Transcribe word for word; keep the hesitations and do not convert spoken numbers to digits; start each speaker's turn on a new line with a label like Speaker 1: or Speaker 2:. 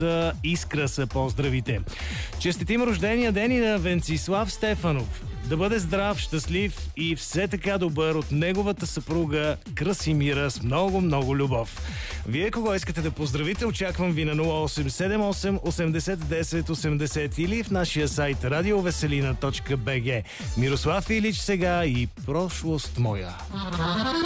Speaker 1: Искра са поздравите. Честитим рождения ден и на Венцислав Стефанов. Да бъде здрав, щастлив и все така добър от неговата съпруга Красимира с много-много любов. Вие кого искате да поздравите? Очаквам ви на нула осем седем осем осемдесет десет осемдесет или в нашия сайт радиовеселина точка бг. Мирослав Илич сега и прошлост моя.